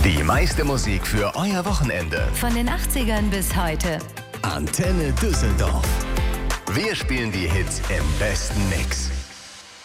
Die meiste Musik für euer Wochenende. Von den 80ern bis heute. Antenne Düsseldorf. Wir spielen die Hits im besten Mix.